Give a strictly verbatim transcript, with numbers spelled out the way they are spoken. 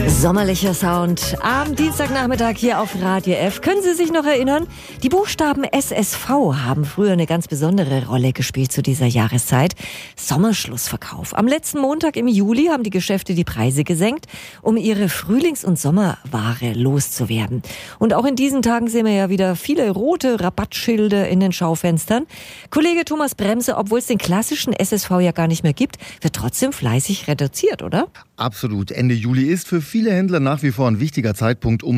Sommerlicher Sound am Dienstagnachmittag hier auf Radio F. Können Sie sich noch erinnern? Die Buchstaben S S V haben früher eine ganz besondere Rolle gespielt zu dieser Jahreszeit. Sommerschlussverkauf. Am letzten Montag im Juli haben die Geschäfte die Preise gesenkt, um ihre Frühlings- und Sommerware loszuwerden. Und auch in diesen Tagen sehen wir ja wieder viele rote Rabattschilder in den Schaufenstern. Kollege Thomas Bremse, obwohl es den klassischen S S V ja gar nicht mehr gibt, wird trotzdem fleißig reduziert, oder? Absolut. Ende Juli ist für viele Händler nach wie vor ein wichtiger Zeitpunkt, um